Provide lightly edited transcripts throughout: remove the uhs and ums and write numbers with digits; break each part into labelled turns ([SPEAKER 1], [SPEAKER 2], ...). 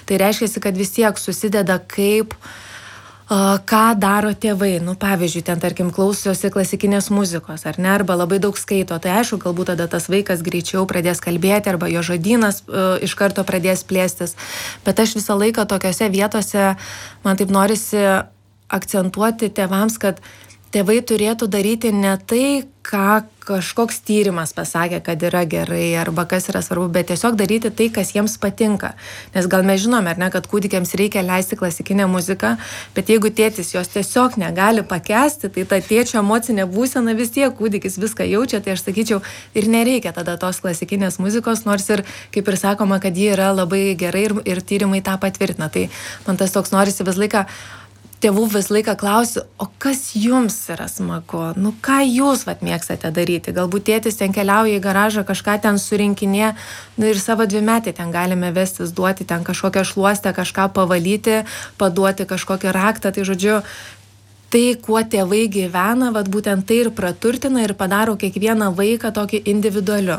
[SPEAKER 1] Tai reiškia, kad vis tiek susideda kaip ką daro tėvai. Nu, pavyzdžiui, ten, tarkim, klausosi klasikinės muzikos, ar ne, arba labai daug skaito. Tai aišku, galbūt tada tas vaikas greičiau pradės kalbėti, arba jo žodynas iš karto pradės plėstis. Bet aš visą laiką tokiose vietose, man taip norisi akcentuoti tėvams, kad tėvai turėtų daryti ne tai, ką kažkoks tyrimas pasakė, kad yra gerai arba kas yra svarbu, bet tiesiog daryti tai, kas jiems patinka. Nes gal mes žinome, ar ne, kad kūdikiams reikia leisti klasikinę muziką, bet jeigu tėtis jos tiesiog negali pakęsti, tai ta tėčio emocinė būsena vis tiek kūdikis viską jaučia, tai aš sakyčiau, ir nereikia tada tos klasikinės muzikos, nors ir, kaip ir sakoma, kad ji yra labai gerai ir tyrimai tą patvirtina. Tai man tas toks norisi vis laiką tėvų vis laiką klausiu, o kas jums yra smagu? Nu, ką jūs mėgstate daryti? Galbūt tėtis ten keliauja į garažą, kažką ten surinkinė, nu ir savo 2-metį ten galime vestis, duoti ten kažkokią šluostę, kažką pavalyti, paduoti kažkokį raktą. Tai žodžiu, tai, kuo tėvai gyvena, būtent tai ir praturtina ir padaro kiekvieną vaiką tokį individualiu.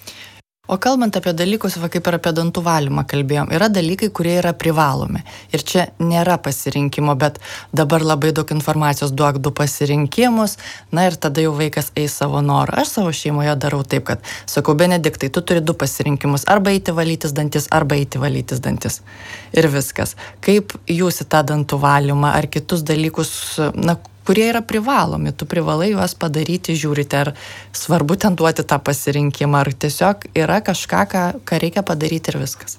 [SPEAKER 2] O kalbant apie dalykus, kaip ir apie dantų valymą kalbėjom, yra dalykai, kurie yra privalomi. Ir čia nėra pasirinkimo, bet dabar labai daug informacijos, duok 2 pasirinkimus, na ir tada jau vaikas eis savo norą. Aš savo šeimoje darau taip, kad sakau, Benediktai, tu turi 2 pasirinkimus, arba eiti valytis dantis, arba eiti valytis dantis. Ir viskas. Kaip jūs į tą dantų valymą ar kitus dalykus, kurie yra privalomi, tu privalai juos padaryti, žiūrite, ar svarbu ten duoti tą pasirinkimą, ar tiesiog yra kažką, ką reikia padaryti ir viskas.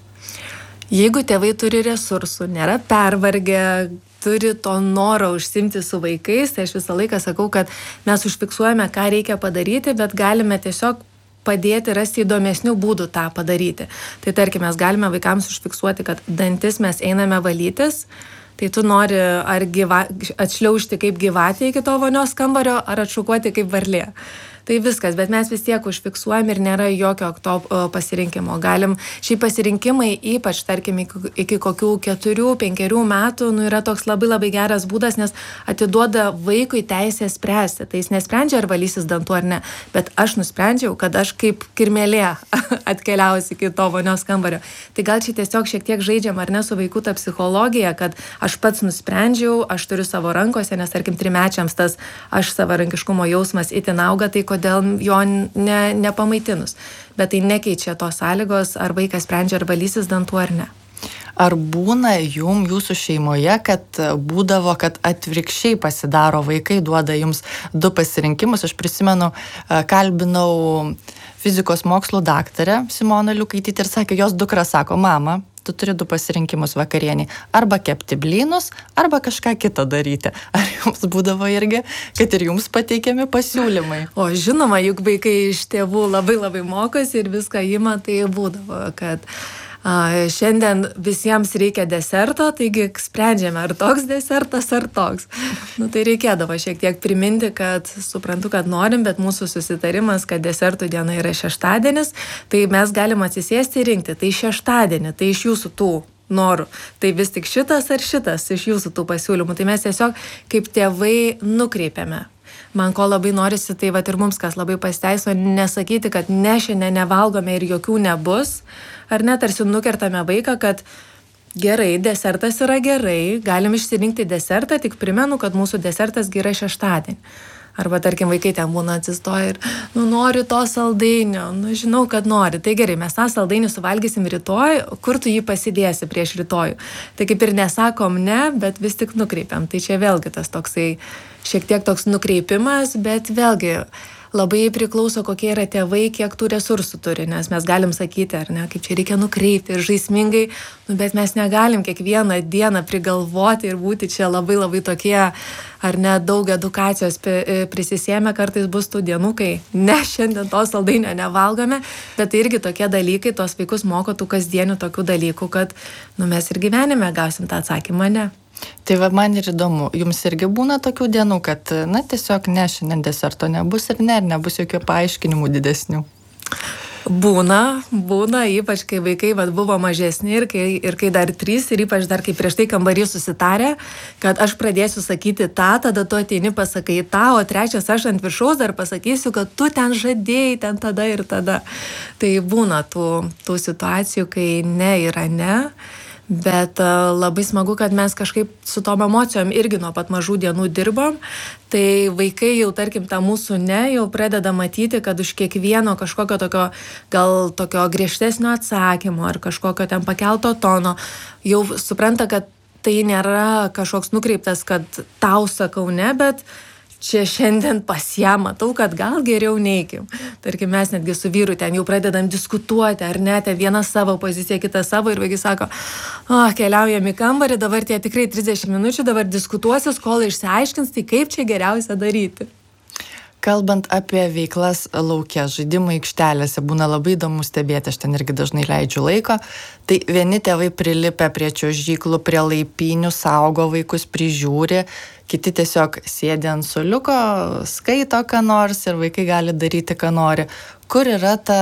[SPEAKER 1] Jeigu tėvai turi resursų, nėra pervargę, turi to noro užsimti su vaikais, tai aš visą laiką sakau, kad mes užfiksuojame, ką reikia padaryti, bet galime tiesiog padėti rasti įdomesnių būdų tą padaryti. Tai tarkim, mes galime vaikams užfiksuoti, kad dantis mes einame valytis, tai tu nori ar atšliaužti kaip gyvatė iki to vonios kambario, ar atšukuoti kaip varlė. Tai viskas, bet mes vis tiek užfiksuojam ir nėra jokio to pasirinkimo. Galim, šiai pasirinkimai, ypač, tarkim, iki kokių 4-5 metų, yra toks labai geras būdas, nes atiduoda vaikui teisę spręsti. Tai jis nesprendžia, ar valysis dantų ar ne, bet aš nusprendžiau, kad aš kaip kirmėlė atkeliausiu iki to vonios kambario. Tai gal čia tiesiog šiek tiek žaidžiam, ar ne, su vaikų ta psichologija, kad aš pats nusprendžiau, aš turiu savo rankose, nes, tarkim, 3-mečiams tas aš savarankiškumo jausmas itin auga, tai kodėl jo nepamaitinus. Bet tai nekeičia tos sąlygos, ar vaikas sprendžia, ar valysis dantų ar ne.
[SPEAKER 2] Ar būna jūsų šeimoje, kad būdavo, kad atvirkščiai pasidaro vaikai, duoda jums 2 pasirinkimus? Aš prisimenu, kalbinau fizikos mokslų daktarę Simoną Liukaitytę ir sakė, jos dukra sako, mama, tu turi 2 pasirinkimus vakarienį. Arba kepti blynus, arba kažką kitą daryti. Ar jums būdavo irgi, kad ir jums pateikiami pasiūlymai?
[SPEAKER 1] O žinoma, juk vaikai iš tėvų labai mokosi ir viską ima, tai būdavo, kad šiandien visiems reikia deserto, taigi sprendžiame, ar toks desertas, ar toks. Tai reikėdavo šiek tiek priminti, kad suprantu, kad norim, bet mūsų susitarimas, kad desertų diena yra šeštadienis, tai mes galim atsisėsti ir rinkti. Tai šeštadienį, tai iš jūsų tų norų. Tai vis tik šitas ar šitas iš jūsų tų pasiūlymų. Tai mes tiesiog kaip tėvai nukreipiame. Man ko labai norisi, tai ir mums, kas labai pasiteisino, nesakyti, kad ne, šiandien nevalgome ir jokių nebus, ar ne, tarsi nukertame vaiką, kad gerai, desertas yra gerai, galim išsirinkti desertą, tik primenu, kad mūsų desertas yra šeštadienį. Arba, tarkim, vaikai ten būna atsistoja ir, noriu to saldainio, žinau, kad nori. Tai gerai, mes tą saldainį suvalgysim rytoj, kur tu jį pasidėsi prieš rytojų. Tai kaip ir nesakom ne, bet vis tik nukreipiam. Tai čia vėlgi tas toksai, šiek tiek toks nukreipimas, bet vėlgi labai priklauso, kokie yra tėvai, kiek tų resursų turi, nes mes galim sakyti, ar ne, kaip čia reikia nukreipti ir žaismingai, bet mes negalim kiekvieną dieną prigalvoti ir būti čia labai tokie, ar ne, daug edukacijos prisisėmė, kartais bus tų dienų, kai ne, šiandien to saldainio nevalgome, bet tai irgi tokie dalykai, tos vaikus moko tų kasdienių tokių dalykų, kad mes ir gyvenime gausim tą atsakymą ne.
[SPEAKER 2] Tai man ir įdomu, jums irgi būna tokių dienų, kad, tiesiog ne, šiandien deserto nebus ir nebus jokių paaiškinimų didesnių?
[SPEAKER 1] Būna, ypač kai vaikai buvo mažesni ir kai dar 3 ir ypač dar kai prieš tai kambarį susitarė, kad aš pradėsiu sakyti tą, tada tu ateini pasakai tą, o 3 aš ant viršaus dar pasakysiu, kad tu ten žadėjai, ten tada ir tada. Tai būna tų situacijų, kai ne yra ne. Bet labai smagu, kad mes kažkaip su tom emocijom irgi nuo pat mažų dienų dirbam. Tai vaikai jau, tarkim, tą mūsų jau pradeda matyti, kad už kiekvieno kažkokio tokio, gal tokio griežtesnio atsakymo ar kažkokio ten pakelto tono, jau supranta, kad tai nėra kažkoks nukreiptas, kad tau sakau ne, bet čia šiandien pas ją matau, kad gal geriau neikim. Tarkim, mes netgi su vyru ten jau pradedam diskutuoti, ar ne, ten vieną savo poziciją, kitą savo, ir vaikai sako, keliaujam į kambarį, dabar tie tikrai 30 minučių, dabar diskutuosis, kol išsiaiškins, tai kaip čia geriausia daryti.
[SPEAKER 2] Kalbant apie veiklas lauke, žaidimų aikštelėse, būna labai įdomu stebėti, aš ten irgi dažnai leidžiu laiko, tai vieni tėvai prilipę prie čiuožyklų, prie laipynių, saugo vaikus, prižiūri, kiti tiesiog sėdi ant suoliuko, skaito ką nors ir vaikai gali daryti ką nori. Kur yra ta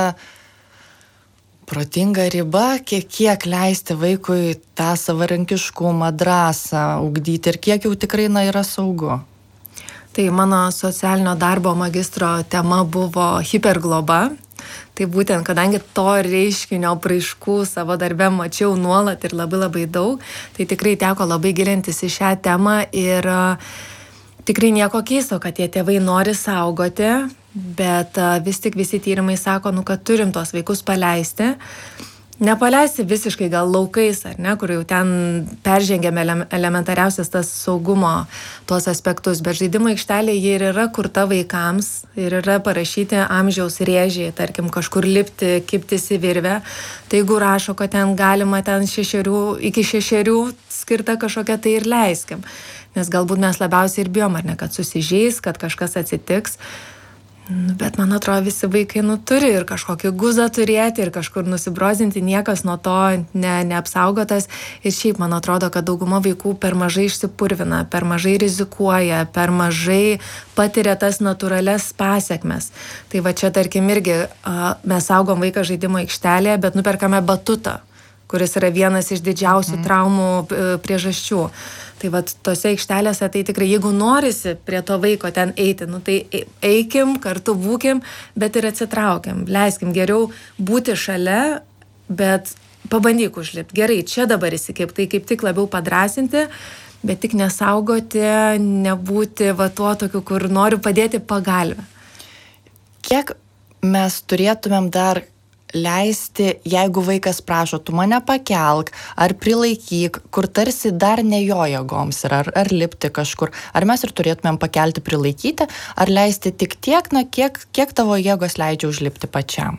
[SPEAKER 2] protinga riba, kiek leisti vaikui tą savarankiškumą, drąsą ugdyti ir kiek jau tikrai yra saugu?
[SPEAKER 1] Tai mano socialinio darbo magistro tema buvo hipergloba. Tai būtent, kadangi to reiškinio apraiškų savo darbe mačiau nuolat ir labai daug, tai tikrai teko labai gilintis į šią temą ir tikrai nieko keisto, kad tie tėvai nori saugoti, bet vis tik visi tyrimai sako, kad turim tos vaikus paleisti. Nepaleisti visiškai gal laukais, ar ne, kur jau ten peržengėme elementariausias tas saugumo tuos aspektus, bet žaidimo aikštelė jie ir yra kurta vaikams ir yra parašyti amžiaus rėžiai, tarkim, kažkur lipti, kibtis į virvę. Tai jeigu rašo, kad ten galima ten iki 6 skirta kažkokia, tai ir leiskim. Nes galbūt mes labiausiai ir bijom, ar ne, kad susižeis, kad kažkas atsitiks. Bet man atrodo, visi vaikai turi ir kažkokį guzą turėti ir kažkur nusibrozinti, niekas nuo to neapsaugotas. Ir šiaip man atrodo, kad dauguma vaikų per mažai išsipurvina, per mažai rizikuoja, per mažai patiria tas natūralias pasekmes. Tai va čia tarkim irgi mes saugom vaiką žaidimo aikštelėje, bet nuperkame batutą, kuris yra vienas iš didžiausių traumų priežasčių. Tai vat tose aikštelėse, tai tikrai, jeigu norisi prie to vaiko ten eiti, tai eikim, kartu būkim, bet ir atsitraukiam. Leiskim geriau būti šalia, bet pabandyk užlipti. Gerai, čia dabar įsikip, tai kaip tik labiau padrasinti, bet tik nesaugoti, nebūti tuo tokiu, kur noriu padėti pagalbę.
[SPEAKER 2] Kiek mes turėtumėm dar leisti, jeigu vaikas prašo, tu mane pakelk, ar prilaikyk, kur tarsi dar ne jo jėgoms yra, ar lipti kažkur, ar mes ir turėtumėm pakelti, prilaikyti, ar leisti tik tiek, kiek tavo jėgos leidžia užlipti pačiam?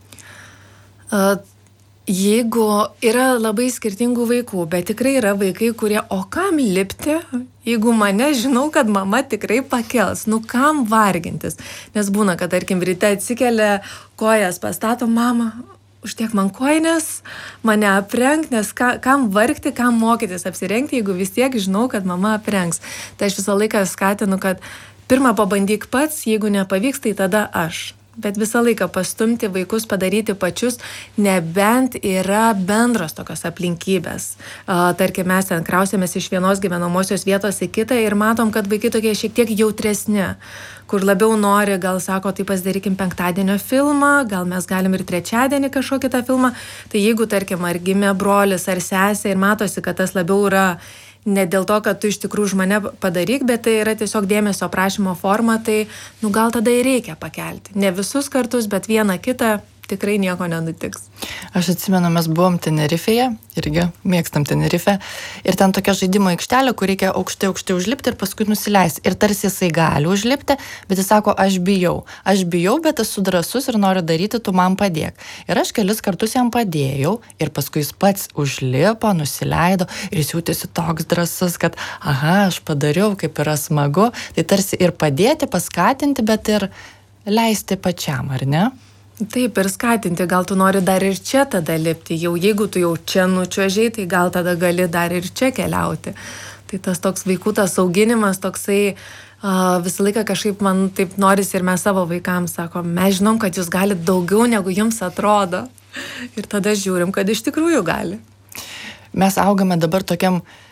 [SPEAKER 1] Jeigu yra labai skirtingų vaikų, bet tikrai yra vaikai, kurie, o kam lipti, jeigu mane žinau, kad mama tikrai pakels, kam vargintis. Nes būna, kad tarkim ryte atsikelia, kojas pastato, mama, užtiek man kojines, mane aprenk, nes kam vargti, kam mokytis apsirengti, jeigu vis tiek žinau, kad mama aprengs. Tai aš visą laiką skatinu, kad pirmą pabandyk pats, jeigu nepavyks, tai tada aš. Bet visą laiką pastumti vaikus padaryti pačius, nebent yra bendros tokios aplinkybės. Tarkim, mes ten krausėmės iš vienos gyvenamosios vietos į kitą ir matom, kad vaikai tokie šiek tiek jautresni, kur labiau nori, gal sako, tai pasidarykim penktadienio filmą, gal mes galim ir trečiadienį kažkokį tą filmą. Tai jeigu, tarkim, ar gimė brolis ar sesė ir matosi, kad tas labiau yra ne dėl to, kad tu iš tikrųjų už mane padaryk, bet tai yra tiesiog dėmesio prašymo forma, tai gal tada ir reikia pakelti. Ne visus kartus, bet vieną kitą tikrai nieko nenutiks.
[SPEAKER 2] Aš atsimenu, mes buvom Tenerifėje, irgi mėgstam Tenerifę, ir ten tokia žaidimo aikštelė, kur reikia aukštai užlipti ir paskui nusileisti. Ir tarsi jisai gali užlipti, bet jis sako, aš bijau, bet esu drąsus ir noriu daryti, tu man padėk. Ir aš kelis kartus jam padėjau ir paskui jis pats užlipo, nusileido ir jis jautėsi toks drąsus, kad aš padariau, kaip yra smagu. Tai tarsi ir padėti, paskatinti, bet ir leisti pačiam, ar ne?
[SPEAKER 1] Taip, ir skatinti, gal tu nori dar ir čia tada lipti, jau jeigu tu jau čia nučiuožiai, tai gal tada gali dar ir čia keliauti. Tai tas toks vaikų tas auginimas, toksai visą laiką kažkaip man taip norisi ir mes savo vaikams sakom, mes žinom, kad jūs galite daugiau negu jums atrodo. Ir tada žiūrim, kad iš tikrųjų gali.
[SPEAKER 2] Mes augame dabar tokiam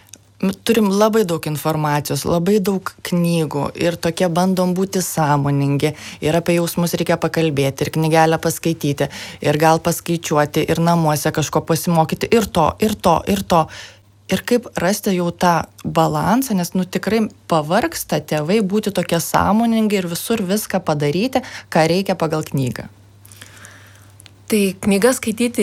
[SPEAKER 2] turim labai daug informacijos, labai daug knygų ir tokie bandom būti sąmoningi ir apie jausmus reikia pakalbėti ir knygelę paskaityti ir gal paskaičiuoti ir namuose kažko pasimokyti ir to, ir to, ir to. Ir kaip rasti jau tą balansą, nes tikrai pavargsta tėvai būti tokie sąmoningi ir visur viską padaryti, ką reikia pagal knygą.
[SPEAKER 1] Tai knygas skaityti